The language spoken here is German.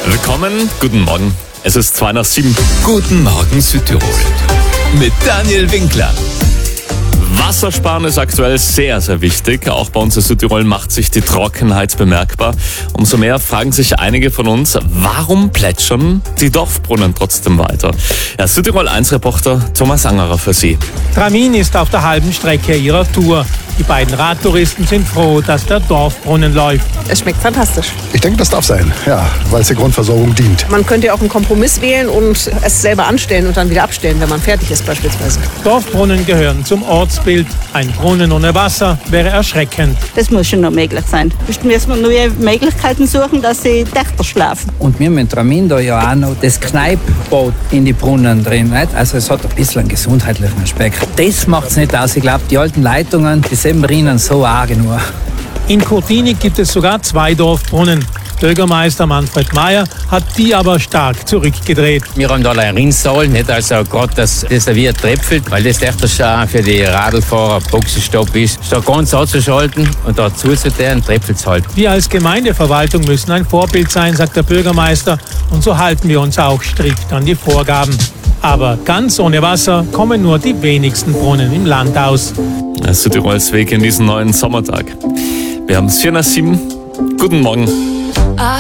Willkommen, guten Morgen. Es ist 6:02. Guten Morgen Südtirol mit Daniel Winkler. Wassersparen ist aktuell sehr, sehr wichtig. Auch bei uns in Südtirol macht sich die Trockenheit bemerkbar. Umso mehr fragen sich einige von uns, warum plätschern die Dorfbrunnen trotzdem weiter? Ja, Südtirol 1-Reporter Thomas Angerer für Sie. Tramin ist auf der halben Strecke ihrer Tour. Die beiden Radtouristen sind froh, dass der Dorfbrunnen läuft. Es schmeckt fantastisch. Ich denke, das darf sein, ja, weil es der Grundversorgung dient. Man könnte ja auch einen Kompromiss wählen und es selber anstellen und dann wieder abstellen, wenn man fertig ist beispielsweise. Dorfbrunnen gehören zum Ortsbild. Ein Brunnen ohne Wasser wäre erschreckend. Das muss schon noch möglich sein. Müssen wir neue Möglichkeiten suchen, dass die Dächter schlafen. Und wir haben in Tramin da ja auch noch das Kneippbad in die Brunnen drin. Nicht? Also es hat ein bisschen einen gesundheitlichen Aspekt. Das macht es nicht aus. Ich glaube, die alten Leitungen, die rinnen so arg nur. In Kurtini gibt es sogar 2 Dorfbrunnen. Bürgermeister Manfred Mayer hat die aber stark zurückgedreht. Wir haben da ein Rinnsal, nicht also gerade das wie ein Tröpfelt, weil das echt schon für die Radlfahrer Boxenstopp ist. Da ganz anzuschalten und dazu zu deren Tröpfelt zu halten. Wir als Gemeindeverwaltung müssen ein Vorbild sein, sagt der Bürgermeister. Und so halten wir uns auch strikt an die Vorgaben. Aber ganz ohne Wasser kommen nur die wenigsten Brunnen im Land aus. Südtirols Weg in diesen neuen Sommertag. Wir haben es 6:04. Guten Morgen.